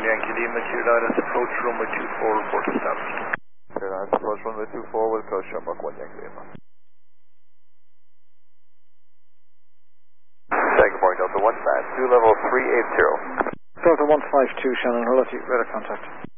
Yankee Lima, Q9 is approach runway 24, report established. Q9 is approach runway 24 with approach Shamrock 1 Yankee Lima. Good morning, Delta 152, level 380. Delta 152, Shannon, relative radar contact.